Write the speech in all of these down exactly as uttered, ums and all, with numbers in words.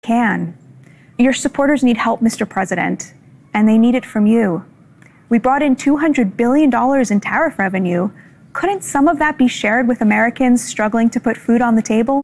Can. Your supporters need help, Mister President, and they need it from you. We brought in two hundred billion dollars in tariff revenue. Couldn't some of that be shared with Americans struggling to put food on the table?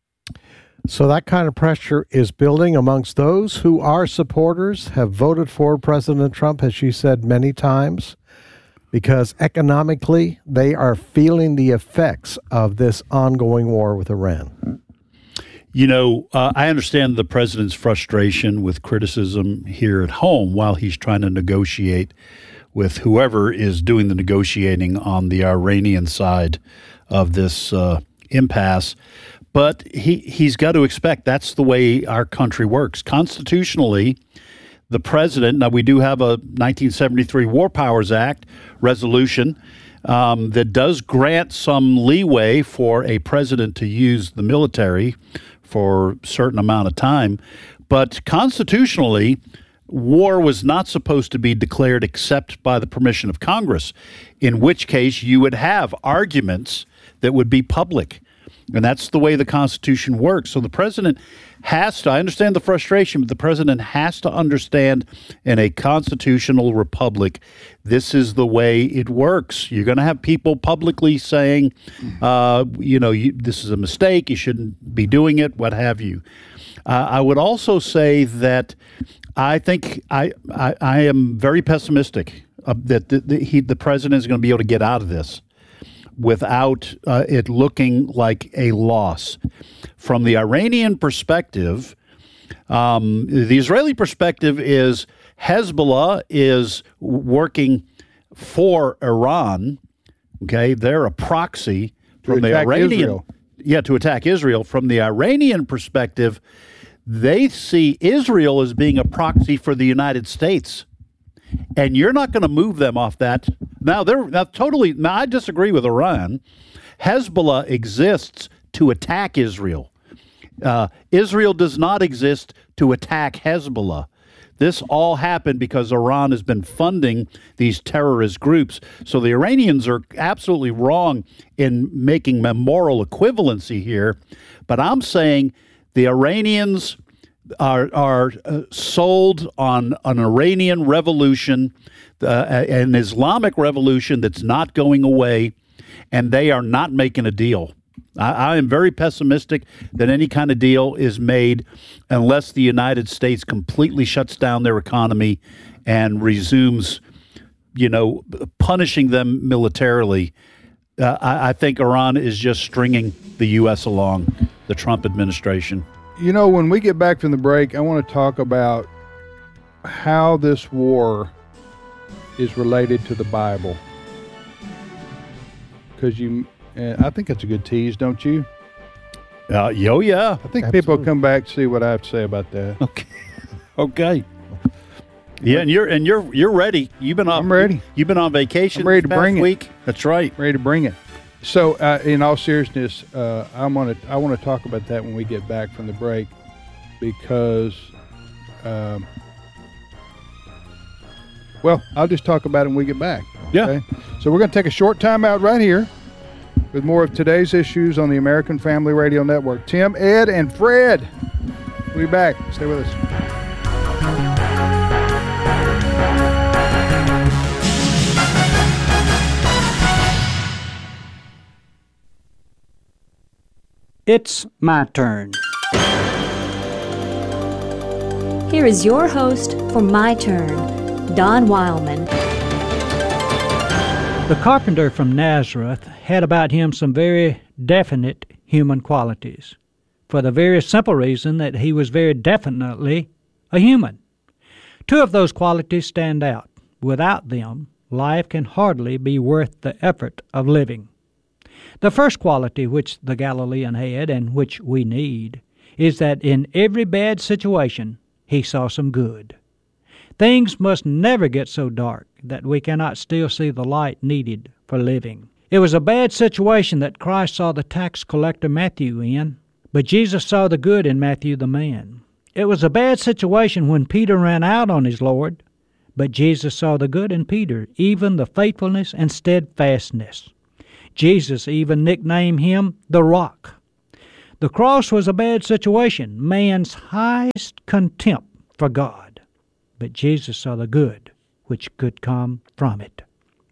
So that kind of pressure is building amongst those who are supporters, have voted for President Trump, as she said many times, because economically they are feeling the effects of this ongoing war with Iran. You know, uh, I understand the president's frustration with criticism here at home while he's trying to negotiate with whoever is doing the negotiating on the Iranian side of this uh, impasse. But he, he's got to expect that's the way our country works. Constitutionally, the president, now we do have a nineteen seventy-three War Powers Act resolution um, that does grant some leeway for a president to use the military for a certain amount of time. But constitutionally, war was not supposed to be declared except by the permission of Congress, in which case you would have arguments that would be public. And that's the way the Constitution works. So the president has to, I understand the frustration, but the president has to understand in a constitutional republic, this is the way it works. You're going to have people publicly saying, uh, you know, you, this is a mistake, you shouldn't be doing it, what have you. Uh, I would also say that I think I, I, I am very pessimistic uh, that the, the, he, the president is going to be able to get out of this without uh, it looking like a loss. From the Iranian perspective, um, the Israeli perspective is Hezbollah is working for Iran. Okay, they're a proxy from the Iranian. Israel. Yeah, to attack Israel. From the Iranian perspective, they see Israel as being a proxy for the United States. And you're not going to move them off that. Now, they're now totally. Now, I disagree with Iran. Hezbollah exists to attack Israel. Uh, Israel does not exist to attack Hezbollah. This all happened because Iran has been funding these terrorist groups. So the Iranians are absolutely wrong in making a moral equivalency here. But I'm saying the Iranians are are uh, sold on an Iranian revolution, uh, an Islamic revolution that's not going away, and they are not making a deal. I, I am very pessimistic that any kind of deal is made unless the United States completely shuts down their economy and resumes, you know, punishing them militarily. Uh, I, I think Iran is just stringing the U S along, the Trump administration. You know, when we get back from the break, I want to talk about how this war is related to the Bible. Because you, uh, I think that's a good tease, don't you? Uh, yo, yeah. I think Absolutely. people will come back to see what I have to say about that. Okay. Okay. Yeah, and you're and you're you're ready. You've been on. I'm ready. You've been on vacation. I'm ready to this past bring it. week. That's right. Ready to bring it. So, uh, in all seriousness, uh, I want to I want to talk about that when we get back from the break, because, um, well, I'll just talk about it when we get back. Yeah. Okay? So we're going to take a short time out right here with more of today's issues on the American Family Radio Network. Tim, Ed, and Fred, we'll be back. Stay with us. It's my turn. Here is your host for My Turn, Don Wildman. The carpenter from Nazareth had about him some very definite human qualities, for the very simple reason that he was very definitely a human. Two of those qualities stand out. Without them, life can hardly be worth the effort of living. The first quality which the Galilean had, and which we need, is that in every bad situation he saw some good. Things must never get so dark that we cannot still see the light needed for living. It was a bad situation that Christ saw the tax collector Matthew in, but Jesus saw the good in Matthew the man. It was a bad situation when Peter ran out on his Lord, but Jesus saw the good in Peter, even the faithfulness and steadfastness. Jesus even nicknamed him the Rock. The cross was a bad situation, man's highest contempt for God. But Jesus saw the good which could come from it.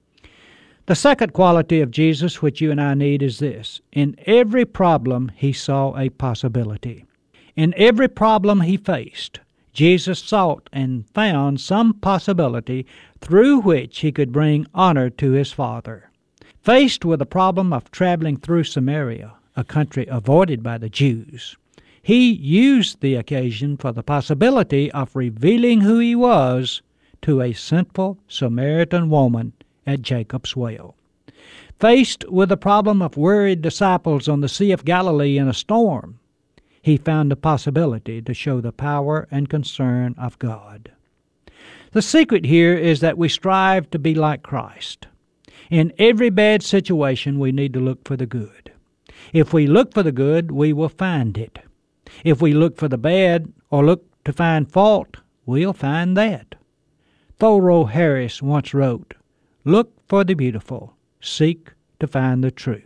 The second quality of Jesus which you and I need is this. In every problem, he saw a possibility. In every problem he faced, Jesus sought and found some possibility through which he could bring honor to his Father. Faced with the problem of traveling through Samaria, a country avoided by the Jews, he used the occasion for the possibility of revealing who he was to a sinful Samaritan woman at Jacob's well. Faced with the problem of worried disciples on the Sea of Galilee in a storm, he found the possibility to show the power and concern of God. The secret here is that we strive to be like Christ. In every bad situation, we need to look for the good. If we look for the good, we will find it. If we look for the bad or look to find fault, we'll find that. Thoreau Harris once wrote, "Look for the beautiful, seek to find the true."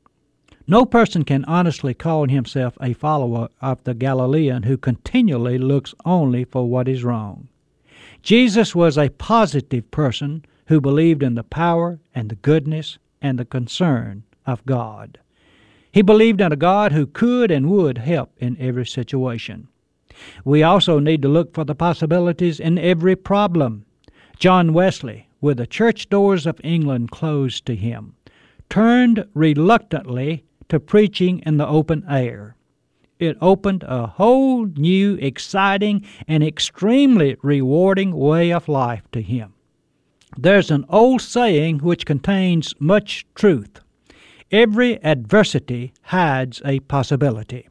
No person can honestly call himself a follower of the Galilean who continually looks only for what is wrong. Jesus was a positive person who believed in the power and the goodness and the concern of God. He believed in a God who could and would help in every situation. We also need to look for the possibilities in every problem. John Wesley, with the church doors of England closed to him, turned reluctantly to preaching in the open air. It opened a whole new, exciting, and extremely rewarding way of life to him. There's an old saying which contains much truth. Every adversity hides a possibility.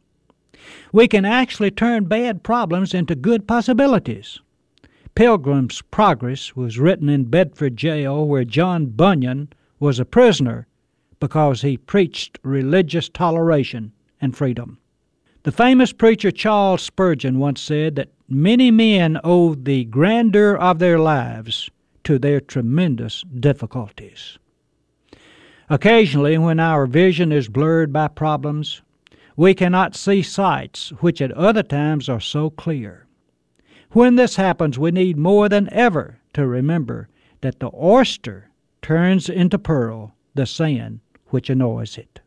We can actually turn bad problems into good possibilities. Pilgrim's Progress was written in Bedford jail where John Bunyan was a prisoner because he preached religious toleration and freedom. The famous preacher Charles Spurgeon once said that many men owed the grandeur of their lives to their tremendous difficulties. Occasionally, when our vision is blurred by problems, we cannot see sights which at other times are so clear. When this happens, we need more than ever to remember that the oyster turns into pearl the sand which annoys it.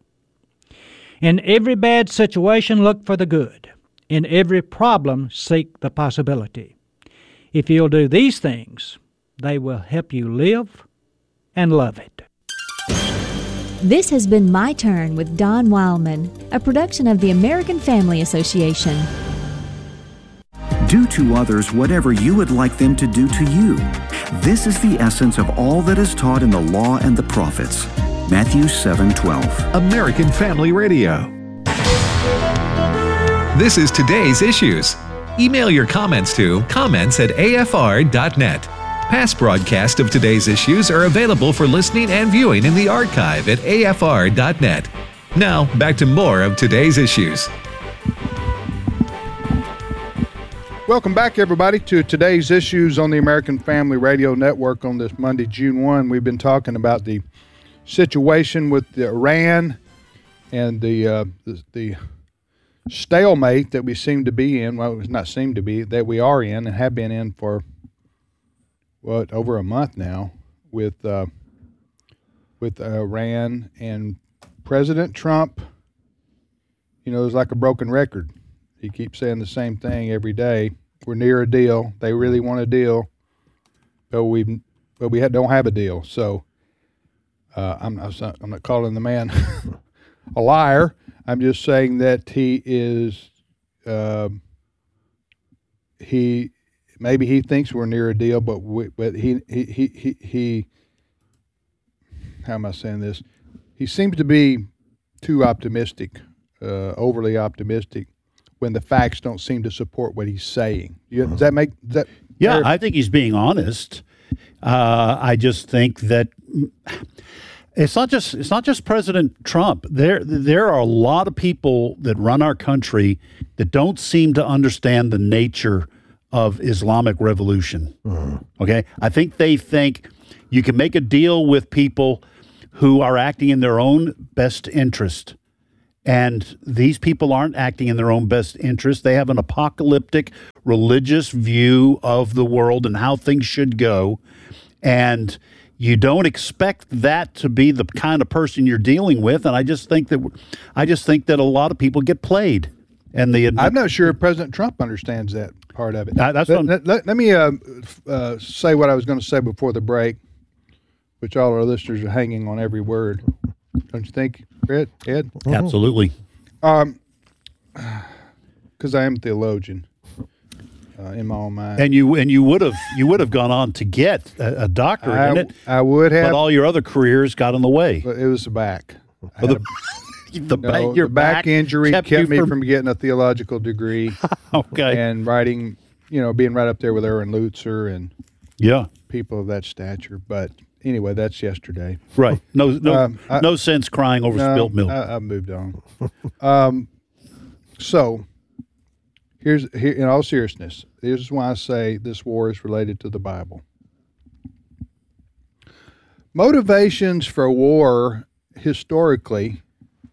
In every bad situation, look for the good. In every problem, seek the possibility. If you'll do these things, they will help you live and love it. This has been My Turn with Don Wildman, a production of the American Family Association. Do to others whatever you would like them to do to you. This is the essence of all that is taught in the law and the prophets. Matthew seven twelve. American Family Radio. This is Today's Issues. Email your comments to comments at a f r dot net. Past broadcasts of Today's Issues are available for listening and viewing in the archive at a f r dot net. Now, back to more of Today's Issues. Welcome back, everybody, to Today's Issues on the American Family Radio Network on this Monday, June first. We've been talking about the situation with the Iran and the, uh, the the stalemate that we seem to be in. Well, it's not seem to be, that we are in and have been in for, what, over a month now with uh, with Iran and President Trump. You know, it's like a broken record. He keeps saying the same thing every day. We're near a deal. They really want a deal, but we but we don't have a deal. So uh, I'm not I'm not calling the man a liar. I'm just saying that he is uh, he maybe he thinks we're near a deal, but we, but he he, he he he how am I saying this? He seems to be too optimistic, uh, overly optimistic, when the facts don't seem to support what he's saying. You, does that make does that? Yeah, fair? I think he's being honest. Uh, I just think that it's not just it's not just President Trump. There there are a lot of people that run our country that don't seem to understand the nature of Islamic revolution. Mm-hmm. Okay, I think they think you can make a deal with people who are acting in their own best interest, And these people aren't acting in their own best interest. They have an apocalyptic religious view of the world and how things should go. And you don't expect that to be the kind of person you're dealing with. And I just think that I just think that a lot of people get played. And the I'm not sure if President Trump understands that part of it. Uh, that's let, what let, let, let me uh, uh, say what I was going to say before the break, which all our listeners are hanging on every word. Don't you think, Fred, Ed? Absolutely. Um, because I am a theologian uh, in my own mind, And you and you would have you would have gone on to get a, a doctorate I, in it, I would have, but all your other careers got in the way. but it was the back. I Well, had the, a- the, no, back, your the back, injury kept, you me from, getting a theological degree okay. and writing, you know, being right up there with Erwin Lutzer and Yeah. people of that stature. But anyway, that's yesterday. Right. No. No. Um, I- no sense crying over No, spilt milk. I, I've moved on. um, so here's here in all seriousness, this is why I say this war is related to the Bible. Motivations for war historically,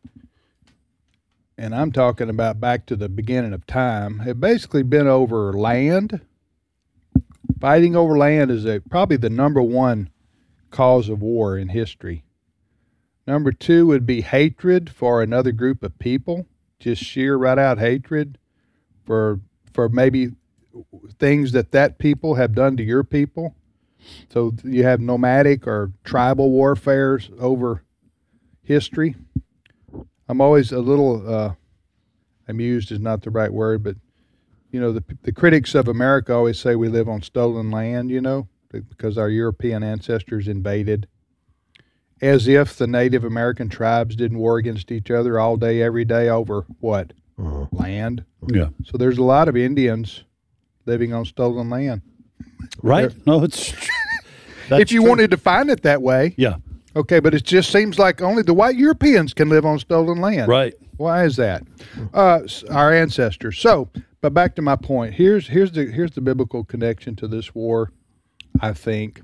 and I'm talking about back to the beginning of time, have basically been over land. Fighting over land is a probably the number one cause of war in history. Number two would be hatred for another group of people, just sheer right out hatred for for maybe things that that people have done to your people. So you have nomadic or tribal warfares over history. I'm always a little uh, amused is not the right word, but you know the the critics of America always say we live on stolen land, you know, because our European ancestors invaded. As if the Native American tribes didn't war against each other all day, every day over what? Uh-huh. Land. Yeah. So there's a lot of Indians living on stolen land. Right. No, it's. That's if you true. want to define it that way. Yeah. Okay, but it just seems like only the white Europeans can live on stolen land. Right. Why is that? Uh, our ancestors. So, but back to my point. Here's here's the here's the biblical connection to this war, I think.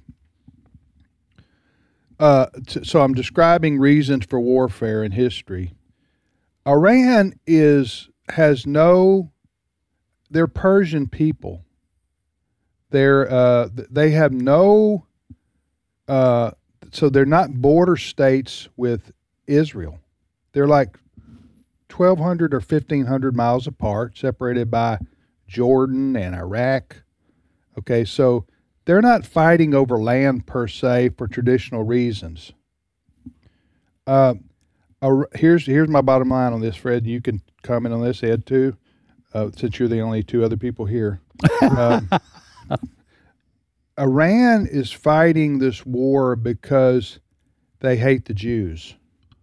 Uh, t- so I'm describing reasons for warfare in history. Iran is has no. They're Persian people. They're uh, they have no. Uh, so they're not border states with Israel. They're like twelve hundred or fifteen hundred miles apart, separated by Jordan and Iraq. Okay, so they're not fighting over land per se for traditional reasons. Uh, uh, here's here's my bottom line on this, Fred. You can comment on this, Ed, too, uh, since you're the only two other people here. Um, Iran is fighting this war because they hate the Jews.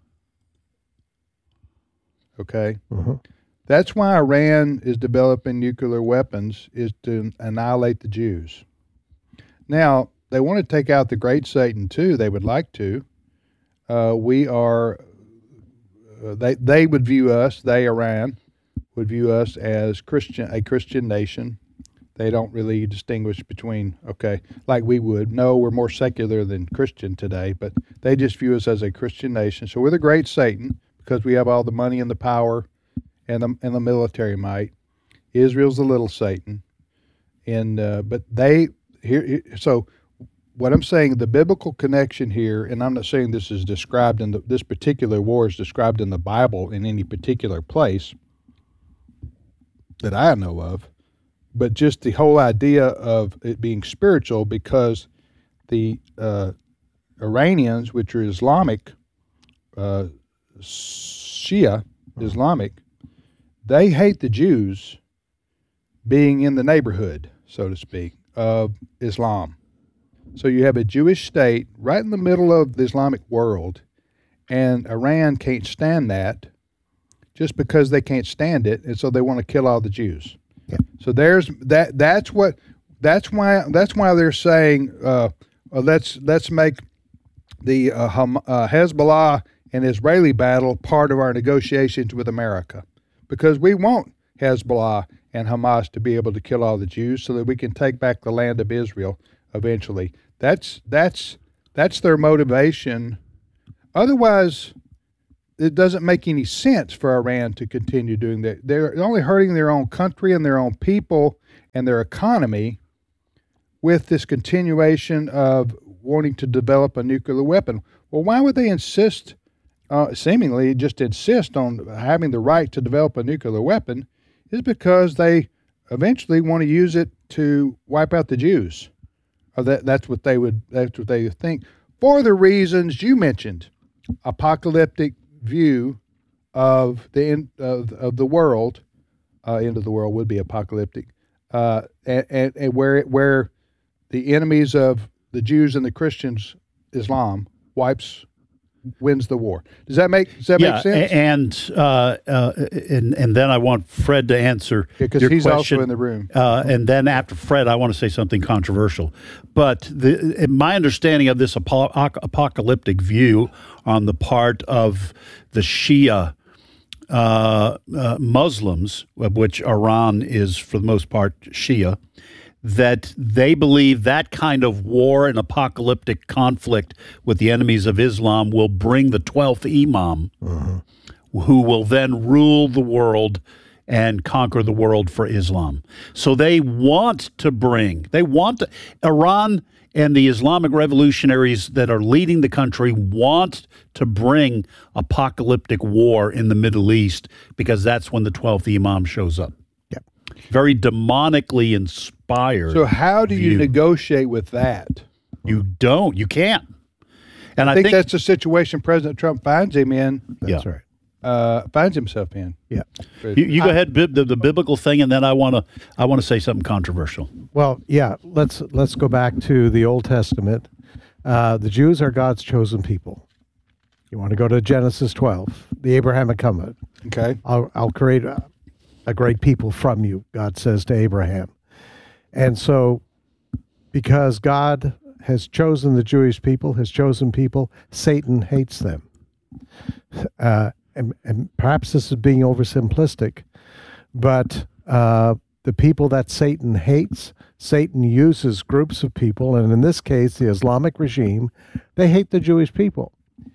Okay? Uh-huh. That's why Iran is developing nuclear weapons, is to annihilate the Jews. Now, they want to take out the great Satan, too. They would like to. Uh, we are, uh, they, they would view us, they, Iran, would view us as Christian, a Christian nation. They don't really distinguish between, okay, like we would. No, we're more secular than Christian today, but they just view us as a Christian nation. So we're the great Satan because we have all the money and the power and the, and the military might. Israel's the little Satan. And uh, but they, here. so what I'm saying, the biblical connection here, and I'm not saying this is described in the, this particular war is described in the Bible in any particular place that I know of, but just the whole idea of it being spiritual, because the uh, Iranians, which are Islamic, uh, Shia Islamic, they hate the Jews being in the neighborhood, so to speak, of Islam. So you have a Jewish state right in the middle of the Islamic world, and Iran can't stand that just because they can't stand it, and so they want to kill all the Jews. Yeah. So there's that. That's what. That's why. That's why they're saying, uh, uh, let's let's make the uh, Ham, uh, Hezbollah and Israeli battle part of our negotiations with America, because we want Hezbollah and Hamas to be able to kill all the Jews so that we can take back the land of Israel eventually. That's that's that's their motivation. Otherwise, it doesn't make any sense for Iran to continue doing that. They're only hurting their own country and their own people and their economy with this continuation of wanting to develop a nuclear weapon. Well, why would they insist, uh, seemingly just insist on having the right to develop a nuclear weapon? Is because they eventually want to use it to wipe out the Jews. Or that that's what they would that's what they think, for the reasons you mentioned. Apocalyptic view of the end of, of the world, uh, end of the world would be apocalyptic, uh, and, and, and where where the enemies of the Jews and the Christians, Islam, wipes wins the war. Does that make Does that yeah, make sense? And uh, uh, and and then I want Fred to answer because your he's question. also in the room. Uh, and then after Fred, I want to say something controversial. But the, my understanding of this apo- apocalyptic view on the part of the Shia uh, uh, Muslims, of which Iran is for the most part Shia, that they believe that kind of war and apocalyptic conflict with the enemies of Islam will bring the twelfth Imam, uh-huh. who will then rule the world and conquer the world for Islam. So they want to bring, they want to, Iran and the Islamic revolutionaries that are leading the country want to bring apocalyptic war in the Middle East because that's when the twelfth Imam shows up. Yep. Very demonically inspired. So how do you view. negotiate with that? You don't. You can't. And I, I think, think that's the situation President Trump finds him in. That's yeah. right. Uh, finds himself in. Yeah. You, you go ahead, bib, the, the biblical thing, and then I want to I want to say something controversial. Well, yeah. Let's let's go back to the Old Testament. Uh, the Jews are God's chosen people. You want to go to Genesis twelve, the Abrahamic covenant. Okay. I'll I'll create a, a great people from you, God says to Abraham. And so, because God has chosen the Jewish people, has chosen people, Satan hates them. Uh, and, and perhaps this is being oversimplistic, but uh, the people that Satan hates, Satan uses groups of people, and in this case, the Islamic regime, they hate the Jewish people.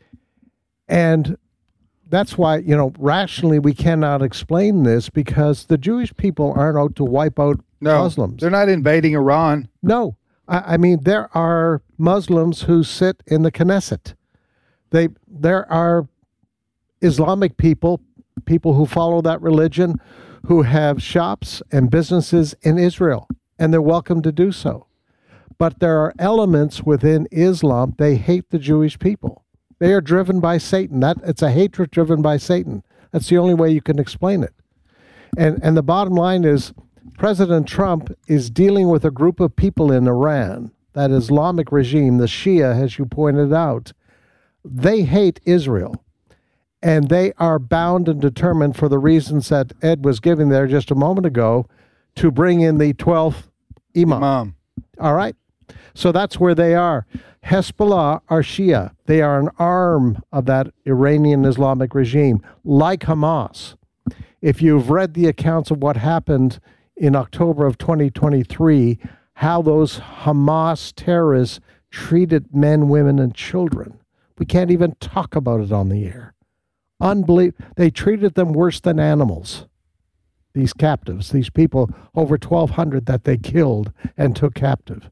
And that's why, you know, rationally we cannot explain this because the Jewish people aren't out to wipe out no, Muslims. They're not invading Iran. No. I, I mean, there are Muslims who sit in the Knesset. They, there are Islamic people, people who follow that religion, who have shops and businesses in Israel, and they're welcome to do so. But there are elements within Islam, they hate the Jewish people. They are driven by Satan. That it's a hatred driven by Satan. That's the only way you can explain it. And and the bottom line is President Trump is dealing with a group of people in Iran, that Islamic regime, the Shia, as you pointed out. They hate Israel. And they are bound and determined for the reasons that Ed was giving there just a moment ago to bring in the twelfth Imam. Imam. All right. So that's where they are. Hezbollah are Shia. They are an arm of that Iranian Islamic regime, like Hamas. If you've read the accounts of what happened in October of twenty twenty-three, how those Hamas terrorists treated men, women, and children, we can't even talk about it on the air. Unbelievable. They treated them worse than animals. These captives, these people, over twelve hundred that they killed and took captive.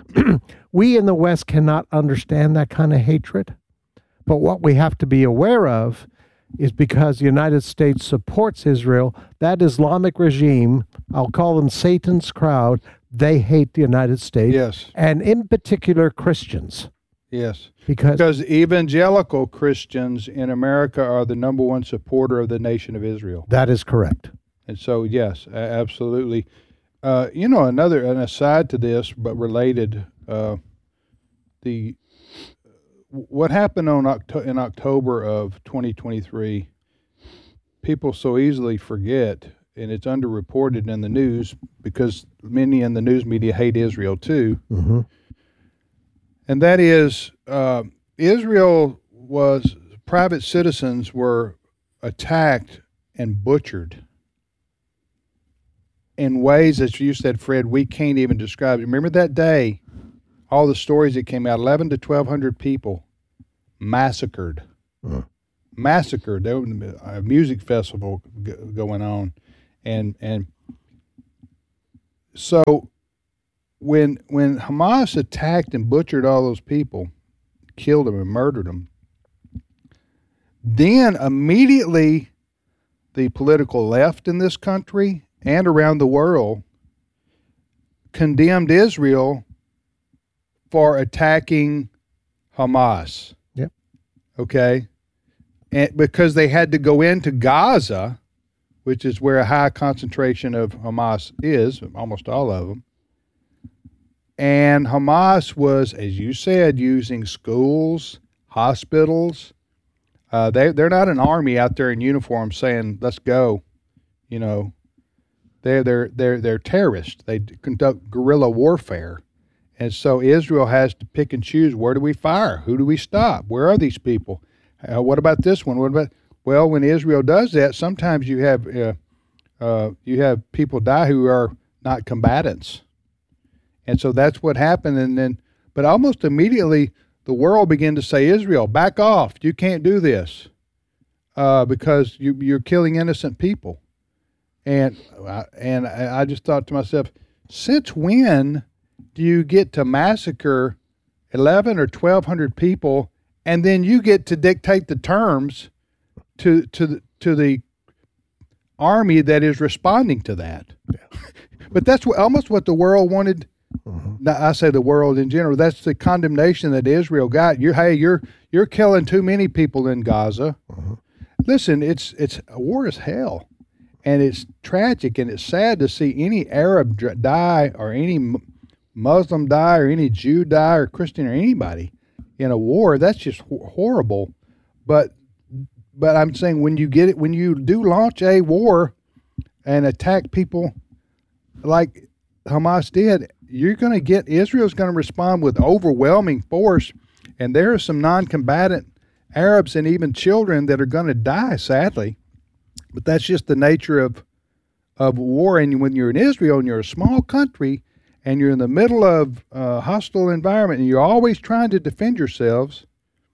We in the West cannot understand that kind of hatred. But what we have to be aware of is because the United States supports Israel, that Islamic regime, I'll call them Satan's crowd, they hate the United States. Yes. And in particular, Christians. Yes. Because, because evangelical Christians in America are the number one supporter of the nation of Israel. That is correct. And so, yes, absolutely. Uh, you know, another, an aside to this, but related, uh, the what happened on Octo- in October of twenty twenty-three, people so easily forget, and it's underreported in the news because many in the news media hate Israel too. Mm-hmm. And that is, uh, Israel was, private citizens were attacked and butchered in ways, as you said, Fred, we can't even describe. Remember that day, all the stories that came out, eleven to twelve hundred people massacred, mm. massacred. There was a music festival g- going on, and and so when when Hamas attacked and butchered all those people, killed them and murdered them, then immediately the political left in this country and around the world condemned Israel for attacking Hamas. Yep. Okay. And because they had to go into Gaza, which is where a high concentration of Hamas is, almost all of them. And Hamas was, as you said, using schools, hospitals. Uh, they, they're not an army out there in uniform saying, let's go. You know, they're, they're, they're, they're terrorists. They conduct guerrilla warfare. And so Israel has to pick and choose, where do we fire? Who do we stop? Where are these people? Uh, what about this one? What about, well, when Israel does that, sometimes you have uh, uh, you have people die who are not combatants. And so that's what happened. And then, but almost immediately, the world began to say, Israel, back off. You can't do this uh, because you, you're killing innocent people. And, and I just thought to myself, since when do you get to massacre eleven or twelve hundred people, and then you get to dictate the terms to to the, to the army that is responding to that? Yeah. But that's what, almost what the world wanted. Mm-hmm. I say the world in general. That's the condemnation that Israel got. You, hey, you're you're killing too many people in Gaza. Mm-hmm. Listen, it's it's war is hell, and it's tragic, and it's sad to see any Arab die or any Muslim die or any Jew die or Christian or anybody in a war. That's just horrible. But but I'm saying when you get it, when you do launch a war and attack people like Hamas did, you're going to get, Israel's going to respond with overwhelming force, and there are some non-combatant Arabs and even children that are going to die, sadly. But that's just the nature of of war. And when you're in Israel and you're a small country and you're in the middle of a hostile environment and you're always trying to defend yourselves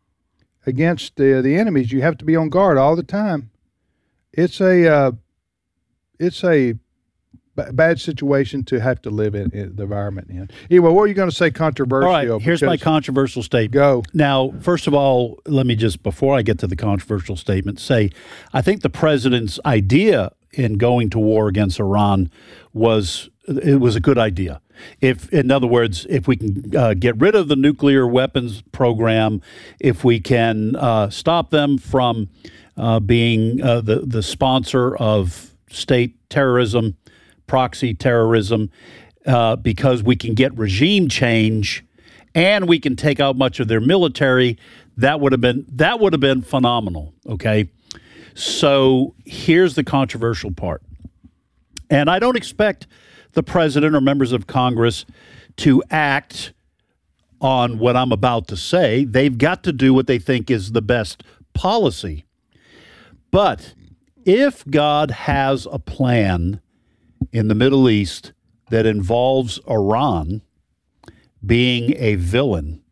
against the, the enemies, you have to be on guard all the time. It's a uh, it's a b- bad situation to have to live in, in the environment in. Anyway, what are you going to say controversial? All right, here's my controversial statement. Go. Now, first of all, let me just, before I get to the controversial statement, say I think the president's idea in going to war against Iran was it was a good idea. If, in other words, if we can uh, get rid of the nuclear weapons program, if we can uh, stop them from uh, being uh, the the sponsor of state terrorism, proxy terrorism, uh, because we can get regime change, and we can take out much of their military, that would have been that would have been phenomenal. Okay, so here's the controversial part, and I don't expect the president or members of Congress to act on what I'm about to say. They've got to do what they think is the best policy. But if God has a plan in the Middle East that involves Iran being a villain,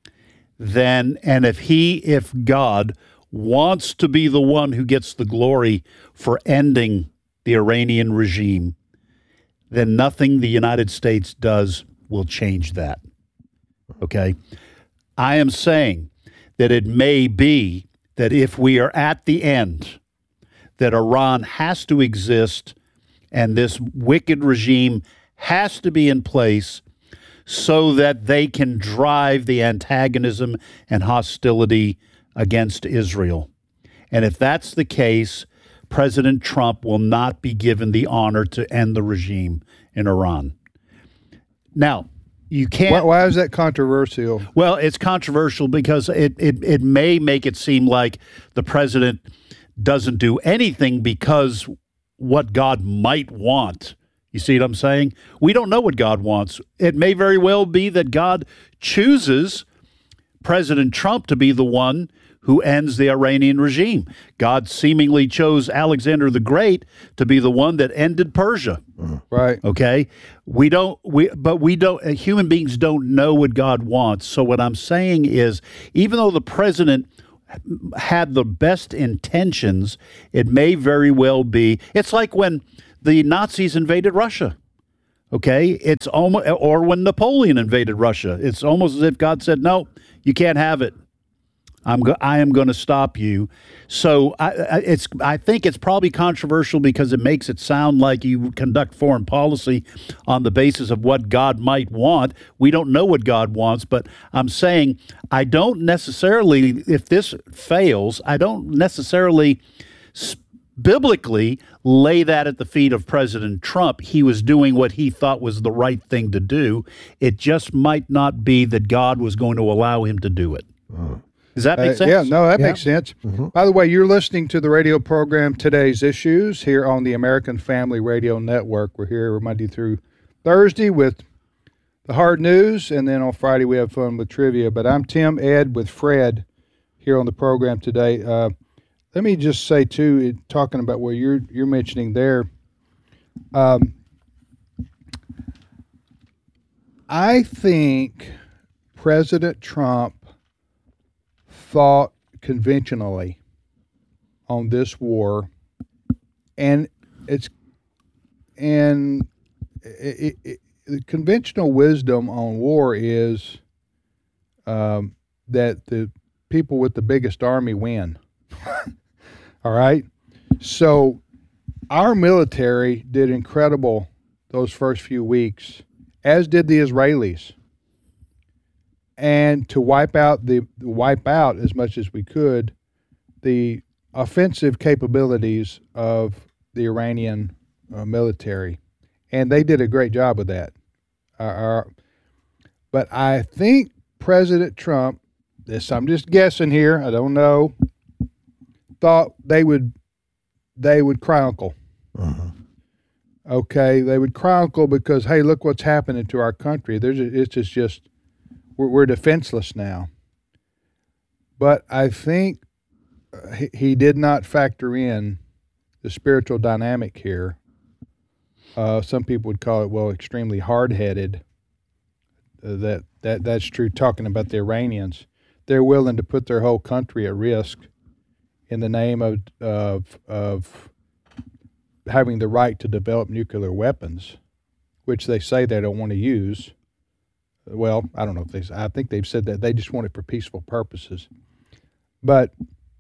then, and if he, if God wants to be the one who gets the glory for ending the Iranian regime, then nothing the United States does will change that. Okay? I am saying that it may be that if we are at the end, that Iran has to exist and this wicked regime has to be in place so that they can drive the antagonism and hostility against Israel. And if that's the case, President Trump will not be given the honor to end the regime in Iran. Now, you can't... Why, why is that controversial? Well, it's controversial because it, it, it may make it seem like the president doesn't do anything because what God might want. You see what I'm saying? We don't know what God wants. It may very well be that God chooses President Trump to be the one who ends the Iranian regime. God seemingly chose Alexander the Great to be the one that ended Persia. Right. Okay. We don't, we, but we don't, uh, human beings don't know what God wants. So what I'm saying is, even though the president had the best intentions, it may very well be. It's like when the Nazis invaded Russia. Okay, it's almost, or when Napoleon invaded Russia. It's almost as if God said, "No, you can't have it. I'm go- I am going to stop you." So I, I, it's I think it's probably controversial because it makes it sound like you conduct foreign policy on the basis of what God might want. We don't know what God wants, but I'm saying I don't necessarily, if this fails, I don't necessarily biblically lay that at the feet of President Trump. He was doing what he thought was the right thing to do. It just might not be that God was going to allow him to do it. Oh. Does that make uh, sense? Yeah, no, that yeah. makes sense. Mm-hmm. By the way, you're listening to the radio program Today's Issues here on the American Family Radio Network. We're here Monday through Thursday with the hard news, and then on Friday we have fun with trivia. But I'm Tim, Ed, with Fred here on the program today. Uh, let me just say, too, talking about what you're, you're mentioning there, um, I think President Trump thought conventionally on this war, and it's and it, it, it, the conventional wisdom on war is um, that the people with the biggest army win. All right, so our military did incredible those first few weeks, as did the Israelis. And to wipe out the wipe out as much as we could the offensive capabilities of the Iranian uh, military, and they did a great job with that. Uh, uh, but I think President Trump, this I'm just guessing here, I don't know, thought they would they would cry uncle. Uh-huh. Okay, they would cry uncle because hey, look what's happening to our country. There's a, it's just just. We're defenseless now. But I think he, he did not factor in the spiritual dynamic here. Uh, some people would call it, well, extremely hard-headed. Uh, that, that that's true talking about the Iranians. They're willing to put their whole country at risk in the name of of, of having the right to develop nuclear weapons, which they say they don't want to use. Well, I don't know if they. I think they've said that they just want it for peaceful purposes. But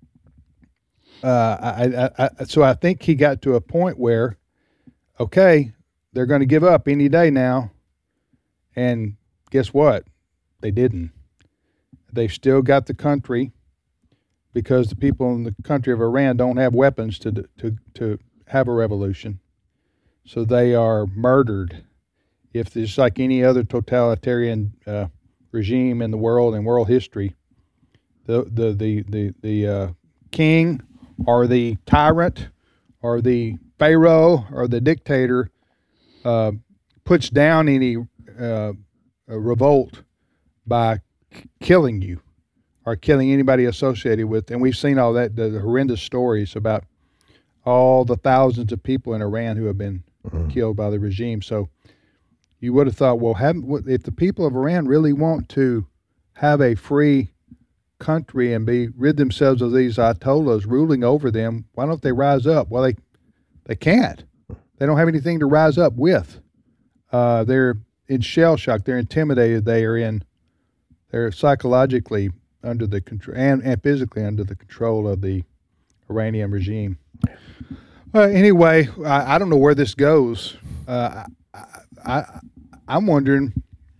uh, I, I, I, so I think he got to a point where, okay, they're going to give up any day now, and guess what? They didn't. They've still got the country because the people in the country of Iran don't have weapons to to to have a revolution, so they are murdered. If there's like any other totalitarian uh, regime in the world and world history, the the the the, the uh, king or the tyrant or the pharaoh or the dictator uh, puts down any uh, revolt by k- killing you or killing anybody associated with. And we've seen all that, the, the horrendous stories about all the thousands of people in Iran who have been mm-hmm. killed by the regime. So you would have thought, well, haven't, if the people of Iran really want to have a free country and be rid themselves of these ayatollahs ruling over them, why don't they rise up? Well, they they can't. They don't have anything to rise up with. Uh, they're in shell shock. They're intimidated. They are in. They're psychologically under the control and, and physically under the control of the Iranian regime. Uh, anyway, I, I don't know where this goes. Uh, I, I, I'm wondering,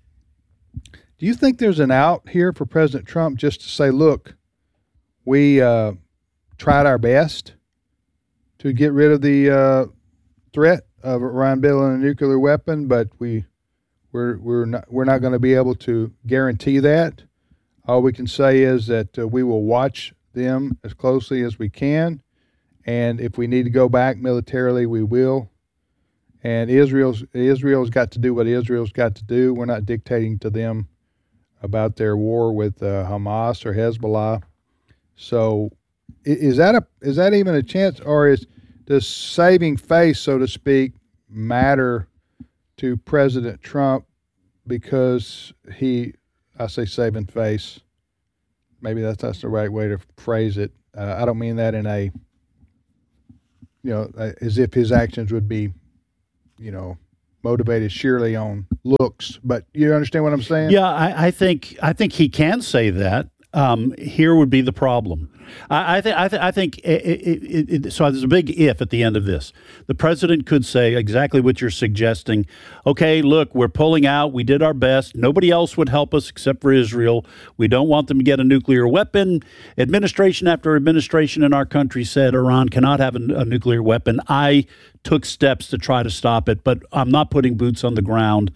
do you think there's an out here for President Trump just to say, look, we uh, tried our best to get rid of the uh, threat of Iran building a nuclear weapon, but we, we're, we're not, we're not going to be able to guarantee that. All we can say is that uh, we will watch them as closely as we can, and if we need to go back militarily, we will. And Israel's Israel's got to do what Israel's got to do. We're not dictating to them about their war with uh, Hamas or Hezbollah. So, is that a is that even a chance, or is does saving face, so to speak, matter to President Trump because he, I say saving face, maybe that's that's the right way to phrase it. Uh, I don't mean that in a, you know, as if his actions would be, you know, motivated sheerly on looks. But you understand what I'm saying? Yeah, I, I think I think he can say that. Um, here would be the problem. I, I think. I, th- I think. It, it, it, it, so there's a big if at the end of this. The president could say exactly what you're suggesting. Okay, look, we're pulling out. We did our best. Nobody else would help us except for Israel. We don't want them to get a nuclear weapon. Administration after administration in our country said Iran cannot have a, a nuclear weapon. I took steps to try to stop it, but I'm not putting boots on the ground.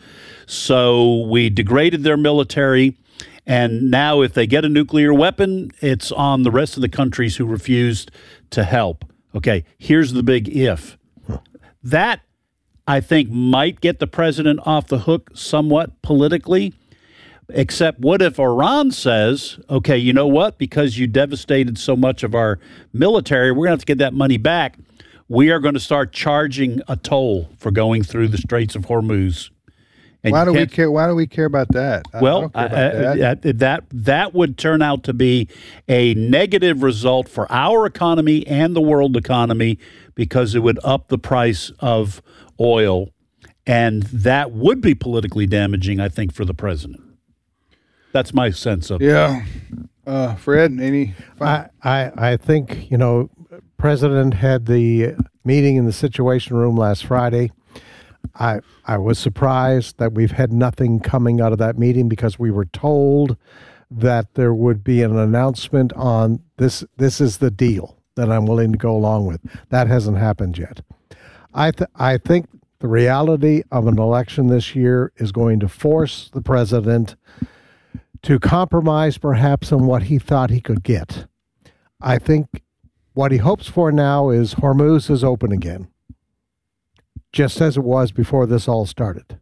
So we degraded their military. And now if they get a nuclear weapon, it's on the rest of the countries who refused to help. Okay, here's the big if. That, I think, might get the president off the hook somewhat politically, except what if Iran says, okay, you know what? Because you devastated so much of our military, we're going to have to get that money back. We are going to start charging a toll for going through the Straits of Hormuz. And why do we care? Why do we care about that? I well, don't care about uh, that. Uh, that that would turn out to be a negative result for our economy and the world economy because it would up the price of oil, and that would be politically damaging, I think, for the president. That's my sense of it. Yeah, uh, Fred. Any? I, I I think you know, President had the meeting in the Situation Room last Friday. I I was surprised that we've had nothing coming out of that meeting because we were told that there would be an announcement on this. This is the deal that I'm willing to go along with. That hasn't happened yet. I th- I think the reality of an election this year is going to force the president to compromise perhaps on what he thought he could get. I think what he hopes for now is Hormuz is open again, just as it was before this all started.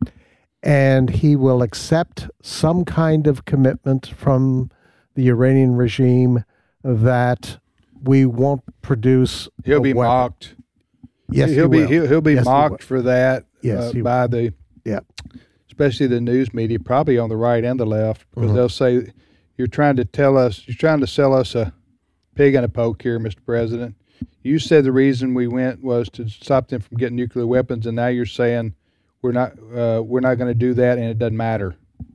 And he will accept some kind of commitment from the Iranian regime that we won't produce. He'll be weapon. mocked. Yes, he'll he be he'll, he'll be yes, mocked for that. Yes, uh, by the yeah, especially the news media, probably on the right and the left, because mm-hmm. they'll say you're trying to tell us, you're trying to sell us a pig in a poke here, Mister President. You said the reason we went was to stop them from getting nuclear weapons, and now you're saying we're not uh, we're not going to do that, and it doesn't matter,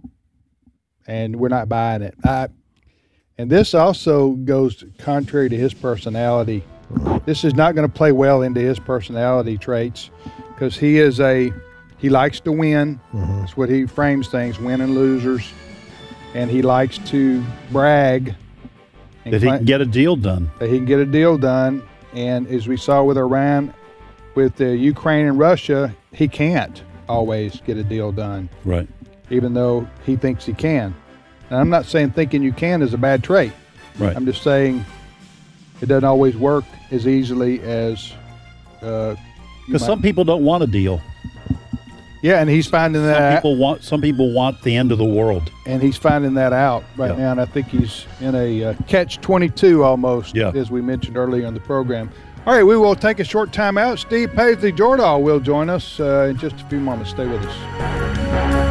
and we're not buying it. I, and this also goes contrary to his personality. This is not going to play well into his personality traits, because he is a he likes to win. Mm-hmm. That's what he frames things: win and losers, and he likes to brag that he can get a deal done. That he can get a deal done. And as we saw with Iran, with uh, Ukraine and Russia, he can't always get a deal done. Right. Even though he thinks he can. And I'm not saying thinking you can is a bad trait. Right. I'm just saying it doesn't always work as easily as uh, because some people don't want a deal. Yeah, and he's finding that some out. people want some people want the end of the world, and he's finding that out right yeah. now. And I think he's in a uh, catch twenty-two almost, yeah. as we mentioned earlier in the program. All right, we will take a short time out. Steve Paisley Jordahl will join us uh, in just a few moments. Stay with us.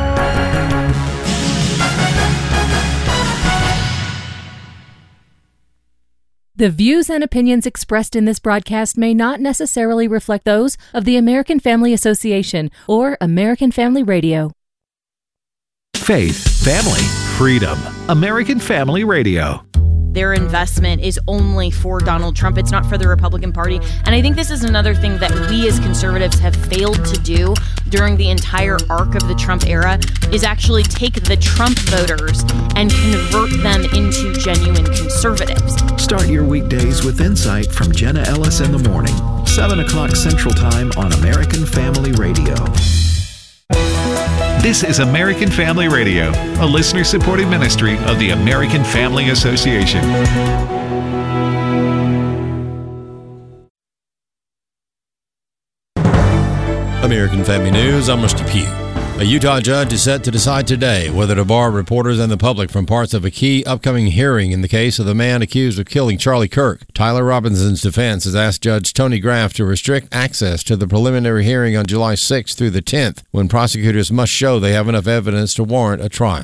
The views and opinions expressed in this broadcast may not necessarily reflect those of the American Family Association or American Family Radio. Faith, family, freedom. American Family Radio. Their investment is only for Donald Trump. It's not for the Republican Party. And I think this is another thing that we as conservatives have failed to do during the entire arc of the Trump era is actually take the Trump voters and convert them into genuine conservatives. Start your weekdays with insight from Jenna Ellis in the morning, seven o'clock Central Time on American Family Radio. This is American Family Radio, a listener-supported ministry of the American Family Association. American Family News, I'm Rusty Pugh. A Utah judge is set to decide today whether to bar reporters and the public from parts of a key upcoming hearing in the case of the man accused of killing Charlie Kirk. Tyler Robinson's defense has asked Judge Tony Graff to restrict access to the preliminary hearing on July sixth through the tenth, when prosecutors must show they have enough evidence to warrant a trial.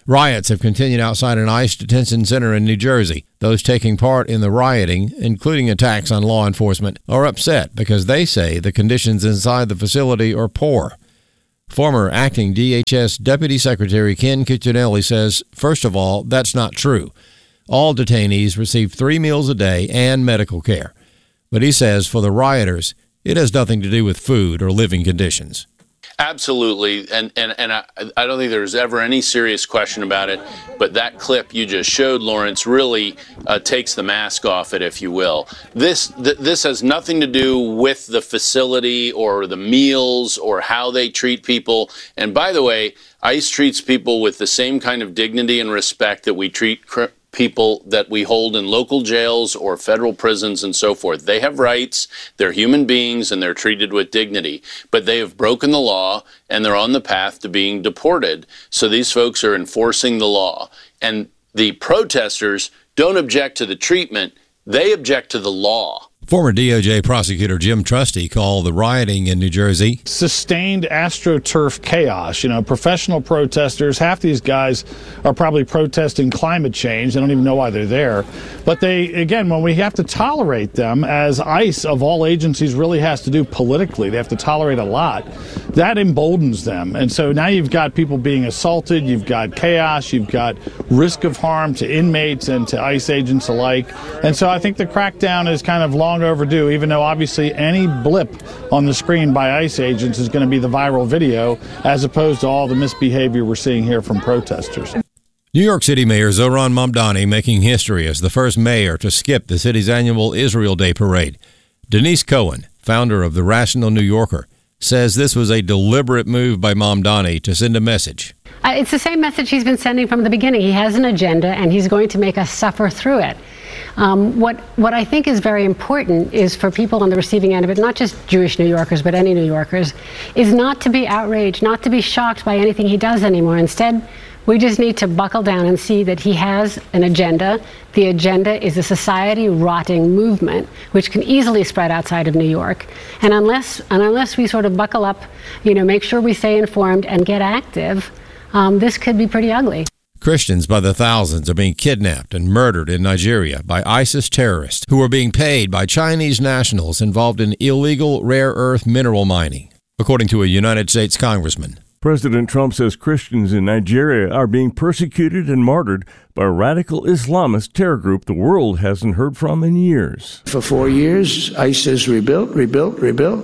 Riots have continued outside an ICE detention center in New Jersey. Those taking part in the rioting, including attacks on law enforcement, are upset because they say the conditions inside the facility are poor. Former acting D H S Deputy Secretary Ken Cuccinelli says, first of all, that's not true. All detainees receive three meals a day and medical care. But he says for the rioters, it has nothing to do with food or living conditions. Absolutely, and and, and I, I don't think there's ever any serious question about it, but that clip you just showed, Lawrence, really uh, takes the mask off it, if you will. This th- this has nothing to do with the facility or the meals or how they treat people. And by the way, ICE treats people with the same kind of dignity and respect that we treat cr- people that we hold in local jails or federal prisons and so forth. They have rights, they're human beings, and they're treated with dignity. But they have broken the law, and they're on the path to being deported. So these folks are enforcing the law. And the protesters don't object to the treatment, they object to the law. Former D O J prosecutor Jim Trusty called the rioting in New Jersey sustained AstroTurf chaos. You know, professional protesters, half these guys are probably protesting climate change. They don't even know why they're there. But they, again, when we have to tolerate them, as ICE of all agencies really has to do politically, they have to tolerate a lot, that emboldens them. And so now you've got people being assaulted, you've got chaos, you've got risk of harm to inmates and to ICE agents alike. And so I think the crackdown is kind of long overdue, even though obviously any blip on the screen by ICE agents is going to be the viral video, as opposed to all the misbehavior we're seeing here from protesters. New York City Mayor Zohran Mamdani making history as the first mayor to skip the city's annual Israel Day parade. Denise Cohen, founder of the Rational New Yorker, says this was a deliberate move by Mamdani to send a message. Uh, it's the same message he's been sending from the beginning. He has an agenda, and he's going to make us suffer through it. Um, what what I think is very important is for people on the receiving end of it, not just Jewish New Yorkers, but any New Yorkers, is not to be outraged, not to be shocked by anything he does anymore. Instead, we just need to buckle down and see that he has an agenda. The agenda is a society-rotting movement, which can easily spread outside of New York. And unless and unless we sort of buckle up, you know, make sure we stay informed and get active, um, this could be pretty ugly. Christians by the thousands are being kidnapped and murdered in Nigeria by ISIS terrorists who are being paid by Chinese nationals involved in illegal rare earth mineral mining, according to a United States congressman. President Trump says Christians in Nigeria are being persecuted and martyred by a radical Islamist terror group the world hasn't heard from in years. For four years, ISIS rebuilt, rebuilt, rebuilt,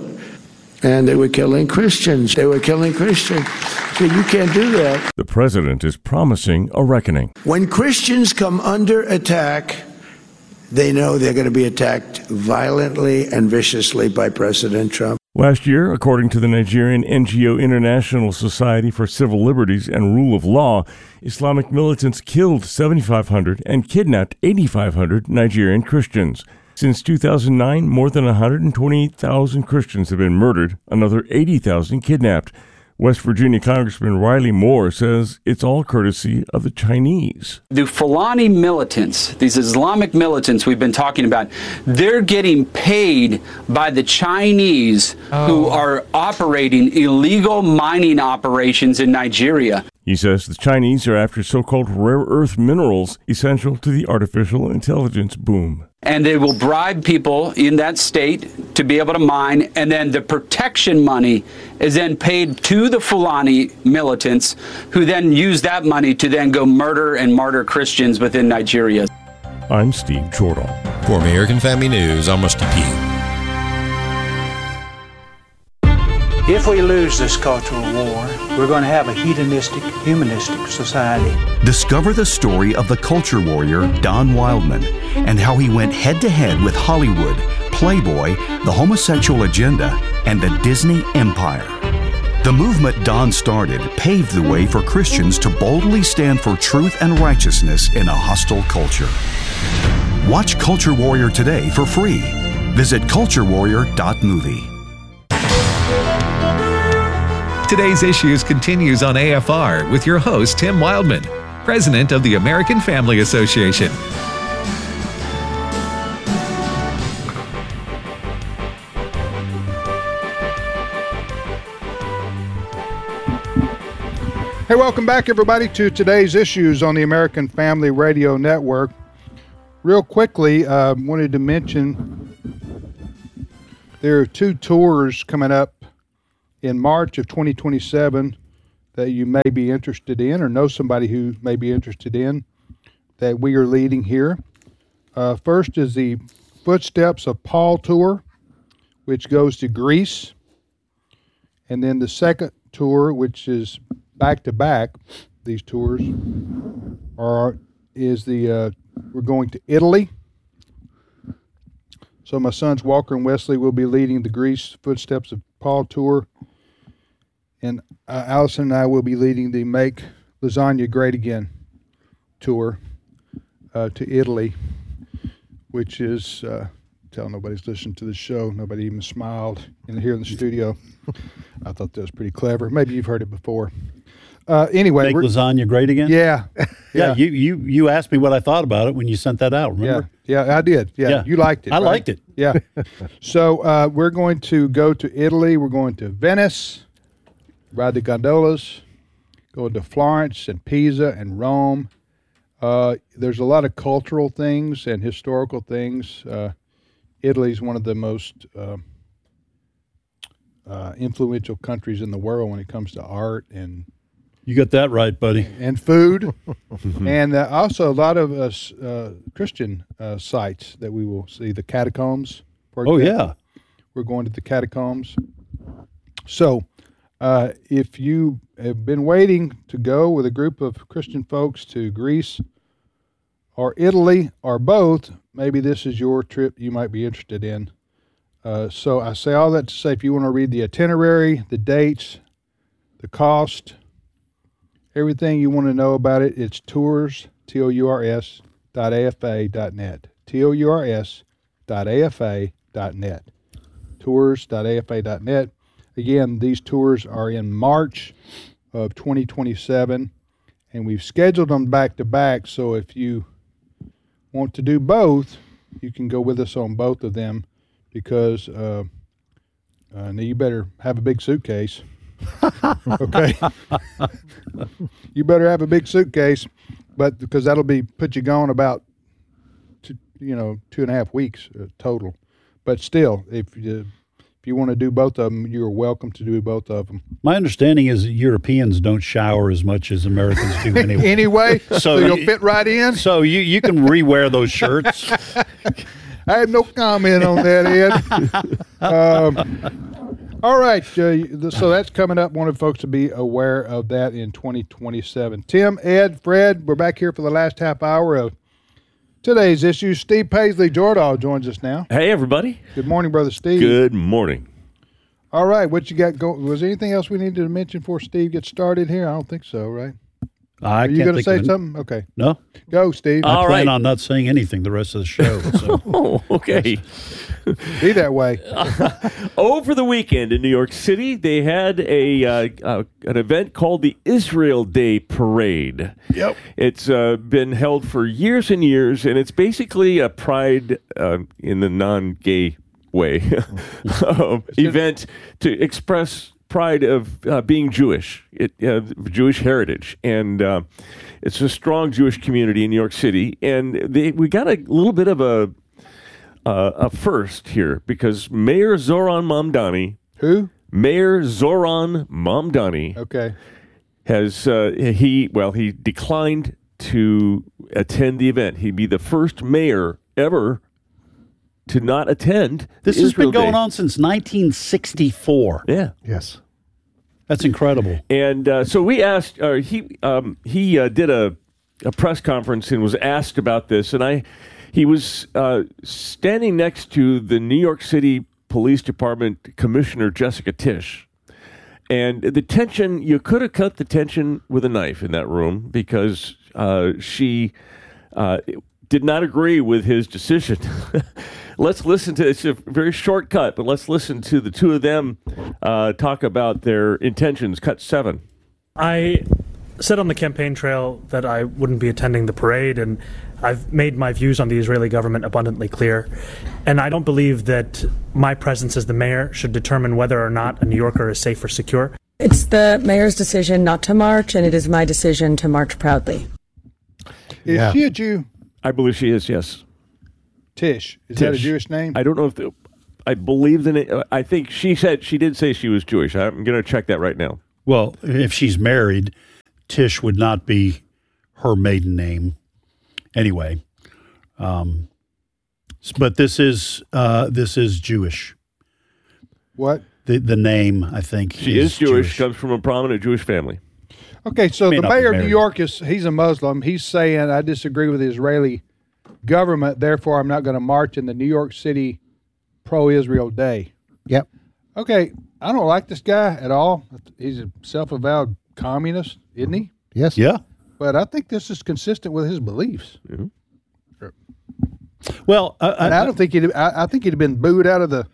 and they were killing Christians. They were killing Christians. So you can't do that. The president is promising a reckoning. When Christians come under attack, they know they're going to be attacked violently and viciously by President Trump. Last year, according to the Nigerian N G O International Society for Civil Liberties and Rule of Law, Islamic militants killed seventy-five hundred and kidnapped eighty-five hundred Nigerian Christians. Since two thousand nine, more than one hundred twenty-eight thousand Christians have been murdered, another eighty thousand kidnapped. West Virginia Congressman Riley Moore says it's all courtesy of the Chinese. The Fulani militants, these Islamic militants we've been talking about, they're getting paid by the Chinese oh. who are operating illegal mining operations in Nigeria. He says the Chinese are after so-called rare earth minerals essential to the artificial intelligence boom. And they will bribe people in that state to be able to mine, and then the protection money is then paid to the Fulani militants, who then use that money to then go murder and martyr Christians within Nigeria. I'm Steve Jordan. For American Family News, I'm Rusty Pugh. If we lose this cultural war, we're going to have a hedonistic, humanistic society. Discover the story of the culture warrior Don Wildman and how he went head-to-head with Hollywood, Playboy, the homosexual agenda, and the Disney Empire. The movement Don started paved the way for Christians to boldly stand for truth and righteousness in a hostile culture. Watch Culture Warrior today for free. Visit culture warrior dot movie. Today's Issues continues on A F R with your host, Tim Wildman, president of the American Family Association. Hey, welcome back, everybody, to today's issues on the American Family Radio Network. Real quickly, I uh, wanted to mention there are two tours coming up in March of twenty twenty-seven that you may be interested in or know somebody who may be interested in that we are leading here. Uh, first is the Footsteps of Paul tour, which goes to Greece. And then the second tour, which is back-to-back, these tours, are is the, uh, we're going to Italy. So my sons Walker and Wesley will be leading the Greece Footsteps of Paul tour. And uh, Allison and I will be leading the Make Lasagna Great Again tour uh, to Italy, which is, uh, tell nobody's listened to the show. Nobody even smiled in here in the studio. I thought that was pretty clever. Maybe you've heard it before. Uh, anyway, Make lasagna great again? Yeah. yeah. Yeah. You, you, you asked me what I thought about it when you sent that out, remember? Yeah, yeah I did. Yeah, Yeah. you liked it. I right? liked it. Yeah. So uh, we're going to go to Italy. We're going to Venice, ride the gondolas, go to Florence and Pisa and Rome. Uh, there's a lot of cultural things and historical things. Uh, Italy is one of the most uh, uh, influential countries in the world when it comes to art and You got that right, buddy. and food, and uh, also a lot of us uh, Christian uh, sites that we will see. The catacombs, for Oh, example. yeah. We're going to the catacombs. So, uh, if you have been waiting to go with a group of Christian folks to Greece or Italy or both, maybe this is your trip you might be interested in. Uh, so I say all that to say, if you want to read the itinerary, the dates, the cost, everything you want to know about it, it's tours, T O U R S, dot A F A dot net. T O U R S dot A F A dot net. Tours dot A F A dot net. Again, these tours are in March of twenty twenty-seven, and we've scheduled them back to back, so if you want to do both, you can go with us on both of them, because uh, uh, now you better have a big suitcase. Okay. You better have a big suitcase, but because that'll be put you gone about two, you know two and a half weeks uh, total. But still, if you if you want to do both of them, you're welcome to do both of them. My understanding is that Europeans don't shower as much as Americans do anyway. Anyway, so, you'll fit right in. So you, you can rewear those shirts. I have no comment on that, Ed. um, all right, uh, so that's coming up. Wanted folks to be aware of that in twenty twenty-seven. Tim, Ed, Fred, we're back here for the last half hour of today's issue. Steve Paisley Jordahl joins us now. Hey, everybody. Good morning, Brother Steve. Good morning. All right, what you got going? Was there anything else we needed to mention before Steve gets started here? I don't think so, right? I Are you can't going to think say of it. something? Okay. No. Go, Steve. I All plan right. on not saying anything the rest of the show. So. Oh, okay. Be that way. Over the weekend in New York City, they had a uh, uh, an event called the Israel Day Parade. Yep. It's uh, been held for years and years, and it's basically a pride uh, in the non-gay way um, event to express pride of uh, being Jewish, it, uh, Jewish heritage, and uh, it's a strong Jewish community in New York City. And they, we got a little bit of a uh, a first here because Mayor Zoran Mamdani, who Mayor Zoran Mamdani, okay, has uh, he well he declined to attend the event. He'd be the first mayor ever to not attend. This the has Israel been going Day. on since nineteen sixty-four. Yeah. Yes. That's incredible. And uh, so we asked, uh, he um, he uh, did a, a press conference and was asked about this. And I, he was uh, standing next to the New York City Police Department Commissioner Jessica Tisch. And the tension, you could have cut the tension with a knife in that room because uh, she uh, did not agree with his decision. Let's listen to, it's a very short cut, but let's listen to the two of them uh, talk about their intentions. Cut seven. I said on the campaign trail that I wouldn't be attending the parade, and I've made my views on the Israeli government abundantly clear. And I don't believe that my presence as the mayor should determine whether or not a New Yorker is safe or secure. It's the mayor's decision not to march, and it is my decision to march proudly. Is Yeah. she a Jew? I believe she is, yes. Tish. Is that a Tish. Jewish name? I don't know if the, I believe the name. I think she said she did say she was Jewish. I'm going to check that right now. Well, if she's married, Tish would not be her maiden name. Anyway, um, s- but this is uh, this is Jewish. What? The the name, I think, She is Jewish, comes from a prominent Jewish family. Okay, so May the not be mayor of New married. York is he's a Muslim. He's saying I disagree with the Israeli government, therefore I'm not going to march in the New York City pro-Israel day. Yep. Okay, I don't like this guy at all. He's a self-avowed communist, isn't he? Yes. Yeah. But I think this is consistent with his beliefs. Well, uh, and I don't think he'd. I, I think he'd have been booed out of the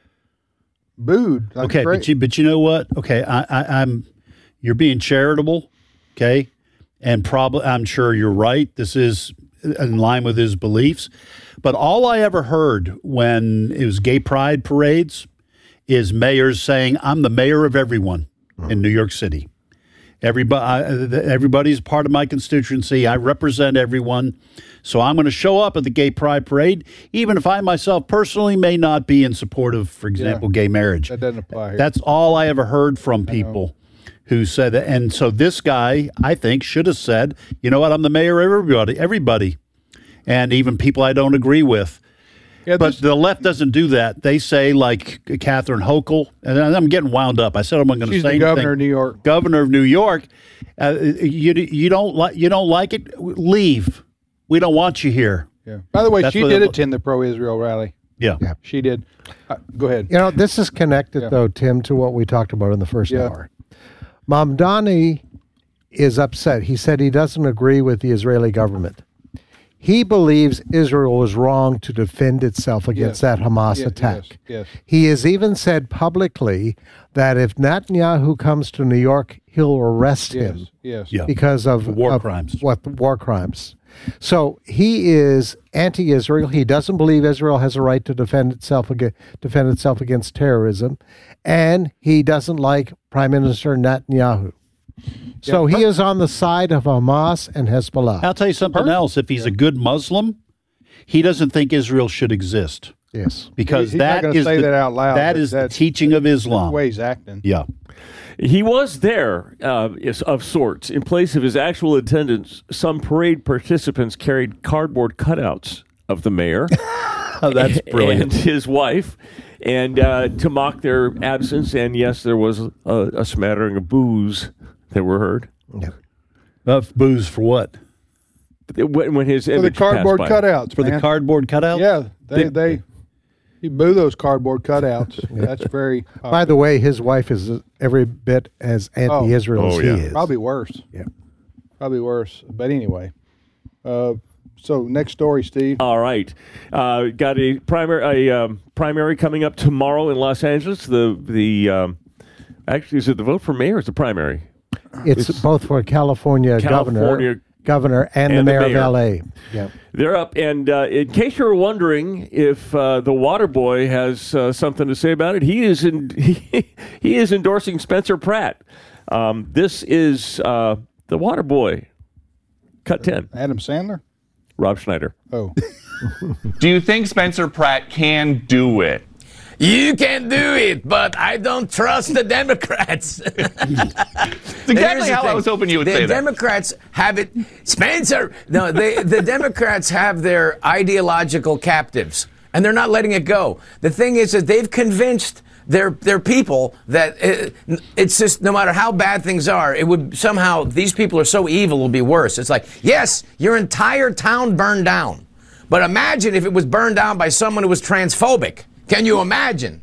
booed. Like Okay, straight- but you but you know what? Okay, I, I, I'm you're being charitable, okay, and probably I'm sure you're right. This is in line with his beliefs. But all I ever heard when it was gay pride parades is mayors saying, "I'm the mayor of everyone in New York City. Everybody, everybody's part of my constituency. I represent everyone." So I'm going to show up at the gay pride parade, even if I myself personally may not be in support of, for example, Yeah. gay marriage. That doesn't apply here. That's all I ever heard from people who said that. And so this guy, I think, should have said, you know what, I'm the mayor of everybody, everybody. And even people I don't agree with. But the left doesn't do that. They say, like Catherine Hochul, and I'm getting wound up. I said I'm going to She's say the governor anything. of New York. Governor of New York. Uh, you you don't like you don't like it? Leave. We don't want you here. Yeah. By the way, That's she what did it- attend the pro-Israel rally. Yeah. Yeah. She did. Uh, go ahead. You know, this is connected, Yeah. though, Tim, to what we talked about in the first Yeah. hour. Mamdani is upset. He said he doesn't agree with the Israeli government. He believes Israel was wrong to defend itself against Yes. that Hamas Yes, attack. yes, yes. He has even said publicly that if Netanyahu comes to New York, he'll arrest Yes, him yes. Yeah. because of War of crimes. What war crimes? So he is anti-Israel. He doesn't believe Israel has a right to defend itself against defend itself against terrorism, and he doesn't like Prime Minister Netanyahu. So Yeah. he is on the side of Hamas and Hezbollah. I'll tell you something else. If he's a good Muslim, he doesn't think Israel should exist. Yes. Because He- he's not that gonna is say the, that out loud, That but is the that's- teaching of Islam. the way he's acting. Yeah. He was there, uh, is- of sorts. In place of his actual attendance, some parade participants carried cardboard cutouts of the mayor. Oh, that's brilliant. And his wife, and uh, to mock their absence. And yes, there was a, a smattering of boos that were heard. Uh, booze for what? When, when his For the image passed cardboard by. cutouts, For the man. cardboard cutouts? Yeah, they they you boo those cardboard cutouts. That's very. By the way, his wife is every bit as anti-Israel as Oh, he yeah. is. Probably worse. Yeah. Probably worse. But anyway, uh, so next story, Steve. All right, uh, got a primary a um, primary coming up tomorrow in Los Angeles. The the um, actually is it the vote for mayor? Or is the primary? It's, both for California, California governor, governor, and, the and the mayor, mayor. of L A. Yeah. They're up, and uh, in case you were wondering if uh, the Water Boy has uh, something to say about it, he is in, he, he is endorsing Spencer Pratt. Um, this is uh, the Water Boy. Cut ten. Adam Sandler. Rob Schneider. Oh. Do you think Spencer Pratt can do it? You can do it, but I don't trust the Democrats. That's exactly how I was hoping you would the say that. The Democrats have it. Spencer, no, they, the Democrats have their ideological captives, and they're not letting it go. The thing is that they've convinced their their people that it, it's just no matter how bad things are, it would somehow, these people are so evil, it will be worse. It's like, yes, your entire town burned down, but imagine if it was burned down by someone who was transphobic. Can you imagine?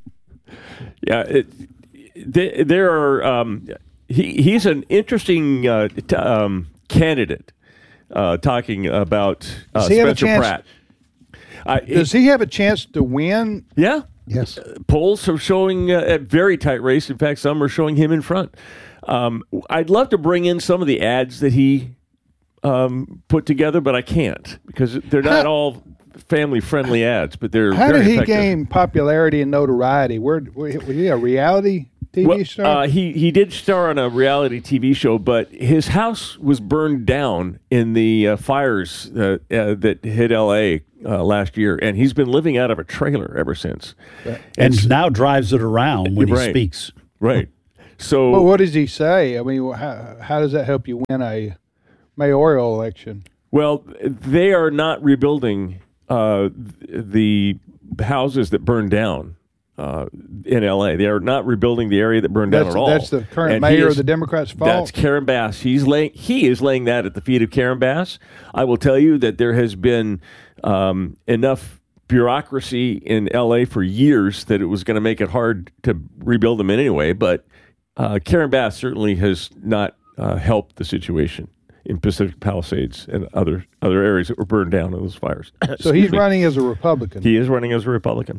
Yeah, it, they, there are. Um, he he's an interesting uh, t- um, candidate. Uh, talking about uh, Does he have a Spencer chance- Pratt. Uh, Does he have a chance to win? Yeah. Yes. Uh, polls are showing uh, a very tight race. In fact, some are showing him in front. Um, I'd love to bring in some of the ads that he um, put together, but I can't because they're not all family-friendly ads. But they're How very did he effective. gain popularity and notoriety? Where was he a reality T V well, star? Uh, he he did star on a reality T V show, but his house was burned down in the uh, fires uh, uh, that hit L A uh, last year, and he's been living out of a trailer ever since. And, and now drives it around when right, he speaks. Right. So, well, what does he say? I mean, how, how does that help you win a mayoral election? Well, they are not rebuilding uh, the houses that burned down uh, in L A. They are not rebuilding the area that burned that's, down at all. That's the current and mayor is, of the Democrats' fault? That's Karen Bass. He's laying, he is laying that at the feet of Karen Bass. I will tell you that there has been um, enough bureaucracy in L A for years that it was going to make it hard to rebuild them in anyway, but uh, Karen Bass certainly has not uh, helped the situation in Pacific Palisades and other other areas that were burned down in those fires. So he's me. running as a Republican. He is running as a Republican.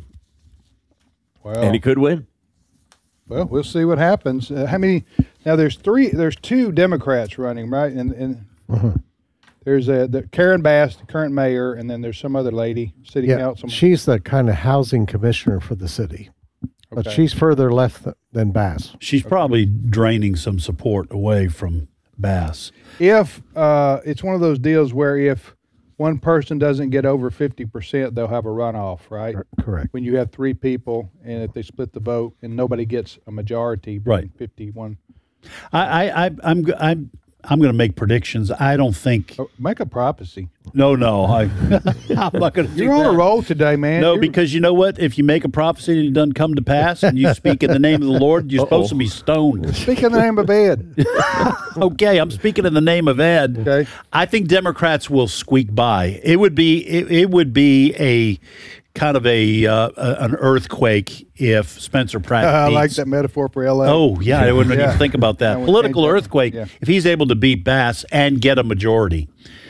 Well, and he could win. Well, we'll see what happens. Uh, how many? Now there's three. There's two Democrats running, right? And and uh-huh. there's a the Karen Bass, the current mayor, and then there's some other lady, city yeah, council. She's the kind of housing commissioner for the city. Okay. But she's further left th- than Bass. She's okay. probably draining some support away from Bass. If uh, it's one of those deals where if one person doesn't get over fifty percent, they'll have a runoff, right? Correct. When you have three people and if they split the vote and nobody gets a majority, right? fifty-one. I, I, I I'm, I'm, I'm going to make predictions. I don't think. Oh, make a prophecy. No, no. I, I'm not going to do You're on that. a roll today, man. No, You're... because you know what? If you make a prophecy and it doesn't come to pass and you speak in the name of the Lord, you're Uh-oh. supposed to be stoned. Speak in the name of Ed. Okay, I'm speaking in the name of Ed. Okay. I think Democrats will squeak by. It would be it, it would be a kind of a, uh, a an earthquake if Spencer Pratt. Uh, I beats. like that metaphor for L A. Oh yeah, I wouldn't yeah. even think about that. Political earthquake yeah. if he's able to beat Bass and get a majority.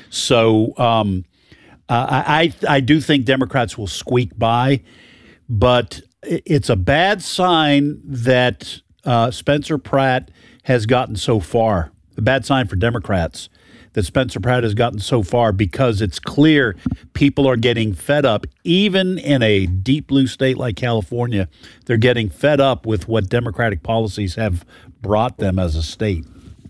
So um, uh, I I do think Democrats will squeak by, but it's a bad sign that uh, Spencer Pratt has gotten so far. A bad sign for Democrats that Spencer Pratt has gotten so far, because it's clear people are getting fed up. Even in a deep blue state like California, they're getting fed up with what Democratic policies have brought them as a state.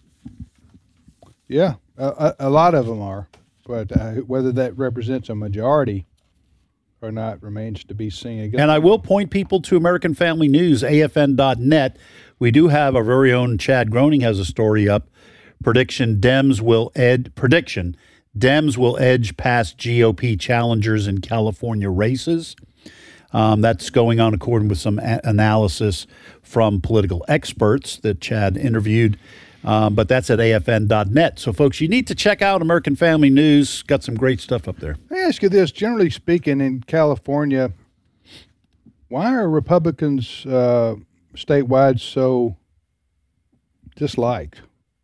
Yeah, a, a lot of them are. But uh, whether that represents a majority or not remains to be seen. And I will point people to American Family News, A F N dot net. We do have our very own Chad Groening has a story up. Prediction Dems will ed prediction Dems will edge past G O P challengers in California races. Um, that's going on according with some a- analysis from political experts that Chad interviewed. Um, but that's at A F N dot net. So, folks, you need to check out American Family News. Got some great stuff up there. Let me ask you this. Generally speaking, in California, why are Republicans uh, statewide so disliked?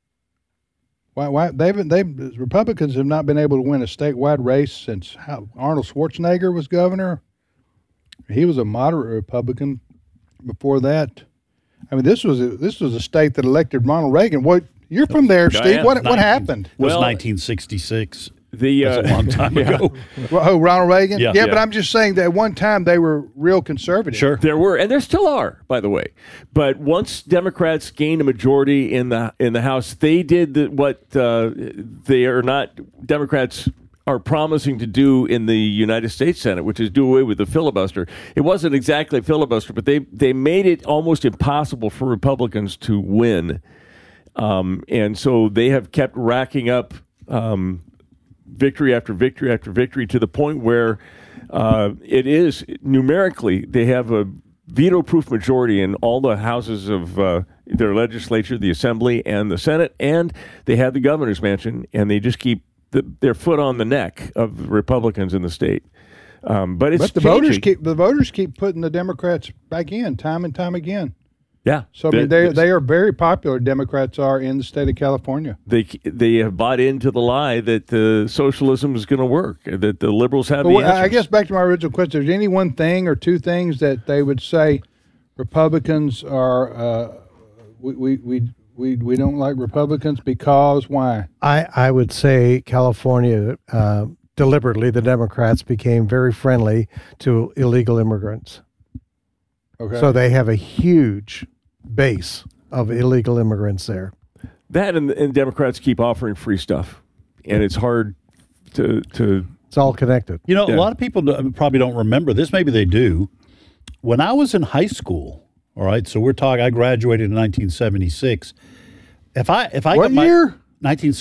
Why? Why they haven't? They Republicans have not been able to win a statewide race since how, Arnold Schwarzenegger was governor. He was a moderate Republican before that. I mean, this was a, this was a state that elected Ronald Reagan. What? You're from there, Steve. Yeah, what? nineteen, what happened? It was well, nineteen sixty-six. The uh, That's a long time yeah. ago. Well, oh, Ronald Reagan? Yeah. yeah, yeah, but I'm just saying that at one time they were real conservative. Sure. There were, and there still are, by the way. But once Democrats gained a majority in the in the House, they did the, what uh, they are not Democrats are promising to do in the United States Senate, which is do away with the filibuster. It wasn't exactly a filibuster, but they they made it almost impossible for Republicans to win, um, and so they have kept racking up Um, victory after victory after victory to the point where uh, it is numerically they have a veto-proof majority in all the houses of uh, their legislature, the Assembly, and the Senate, and they have the governor's mansion, and they just keep the, their foot on the neck of the Republicans in the state. Um, but it's but the changing. voters keep the voters keep putting the Democrats back in time and time again. Yeah. So I mean, they they are very popular. Democrats are in the state of California. They they have bought into the lie that the socialism is going to work, that the liberals have Well, the answers. I guess back to my original question: is there any one thing or two things that they would say Republicans are uh, we, we we we we don't like Republicans because why? I I would say California uh, deliberately the Democrats became very friendly to illegal immigrants. Okay. So they have a huge base of illegal immigrants there. That and, and Democrats keep offering free stuff, and it's hard to to. It's all connected. You know, Yeah. a lot of people don't- probably don't remember this. Maybe they do. When I was in high school, all right, so we're talking. I graduated in nineteen seventy-six. If I if I What got my year? nineteen